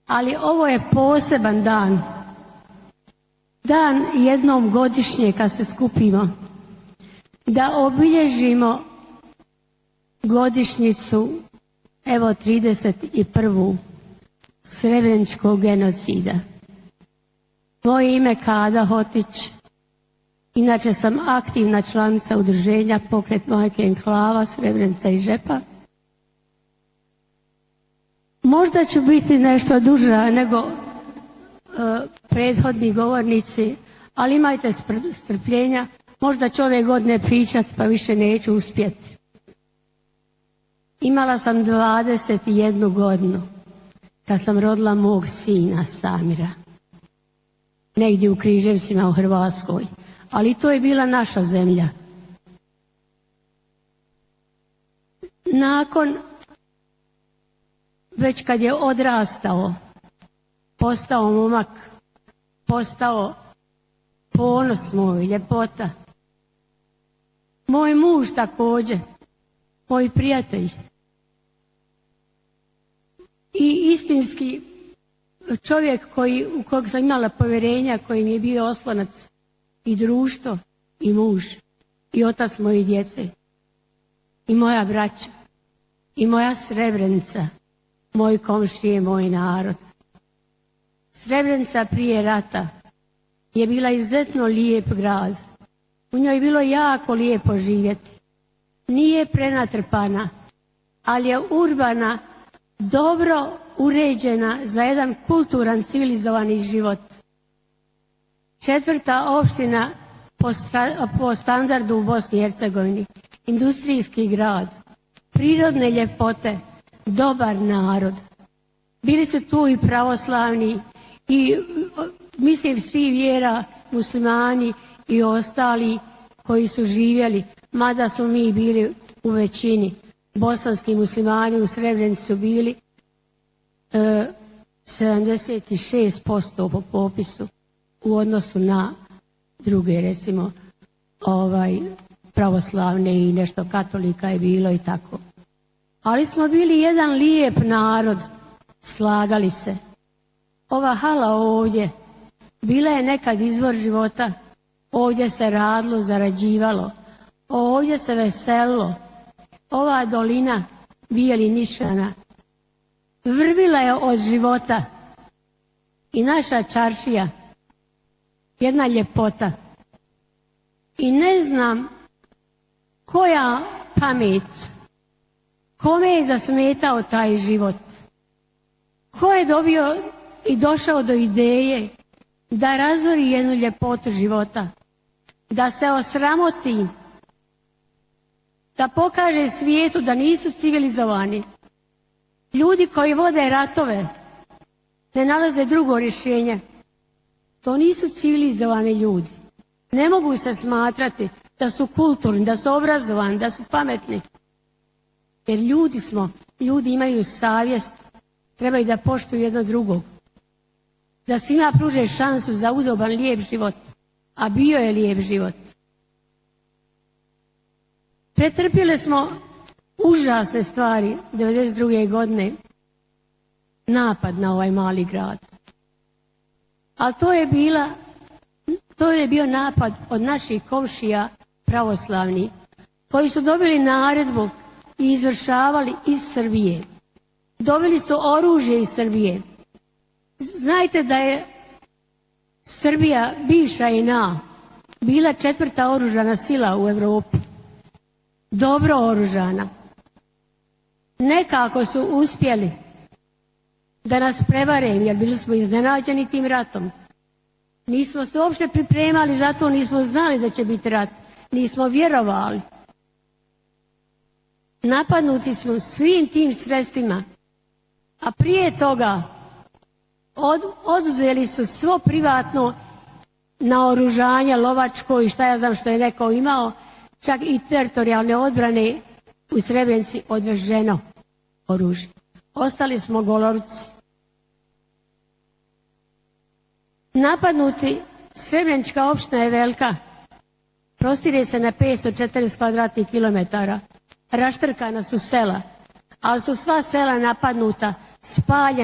ali ovo je poseban dan. Dan jednom godišnje kad se skupimo, da obilježimo godišnjicu, evo 31. Srebreničkog genocida. Moje ime Kada Hotić, inače sam aktivna članica udruženja Pokret Majke Enklava, Srebrenica i Žepa. Možda ću biti nešto duža nego prethodni govornici, ali imajte strpljenja, možda ću ove godine pričati pa više neću uspjeti. Imala sam 21 godinu kad sam rodila mog sina Samira, negdje u Križevcima u Hrvatskoj, ali to je bila naša zemlja. Nakon, već kad je odrastao, postao momak, postao ponos moj, ljepota. Moj muž također, moj prijatelj. I istinski čovjek u kojeg sam imala povjerenja, koji mi je bio oslonac i društvo, i muž, i otac moje djece, i moja braća, i moja Srebrenica, moj komšije, moj narod. Srebrenica prije rata je bila izuzetno lijep grad. U njoj je bilo jako lijepo živjeti. Nije prenatrpana, ali je urbana, dobro uređena za jedan kulturan, civilizovani život. 4. opština po standardu u Bosni i Hercegovini, industrijski grad, prirodne ljepote, dobar narod. Bili su tu i pravoslavni i mislim svi vjera, muslimani i ostali koji su živjeli, mada su mi bili u većini. Bosanski muslimani u Srebrenici su bili 76% po popisu u odnosu na druge, recimo pravoslavne i nešto katolika je bilo i tako. Ali smo bili jedan lijep narod, slagali se. Ova hala ovdje bila je nekad izvor života, ovdje se radilo, zarađivalo, ovdje se veselilo. Ova dolina Bijeli Nišana vrvila je od života i naša čaršija, jedna ljepota. I ne znam koja pamet, kome je zasmetao taj život, ko je dobio i došao do ideje da razori jednu ljepotu života, da se osramoti, da pokaže svijetu da nisu civilizovani. Ljudi koji vode ratove ne nalaze drugo rješenje. To nisu civilizovani ljudi. Ne mogu se smatrati da su kulturni, da su obrazovani, da su pametni. Jer ljudi smo, ljudi imaju savjest, trebaju da poštuju jedno drugog. Da svima pruže šansu za udoban, lijep život, a bio je lijep život. Pretrpjeli smo užasne stvari 1992. godine, napad na ovaj mali grad. Ali to je bio napad od naših komšija pravoslavnih, koji su dobili naredbu i izvršavali iz Srbije. Dobili su oružje iz Srbije. Znajte da je Srbija, bivša INA, bila 4. oružana sila u Europi. Dobro oružana. Nekako su uspjeli da nas prevare, jer bili smo iznenađeni tim ratom. Nismo se uopšte pripremali, zato nismo znali da će biti rat. Nismo vjerovali. Napadnuti smo svim tim sredstvima, a prije toga oduzeli su svo privatno naoružanje, lovačko i šta ja znam što je neko imao, čak i teritorijalne odbrane u Srebrenici odveženo oružje. Ostali smo goloruci. Napadnuti, Srebrenička opština je velika, prostire se na 540 kvadratnih kilometara, raštrkana su sela, ali su sva sela napadnuta, spaljena.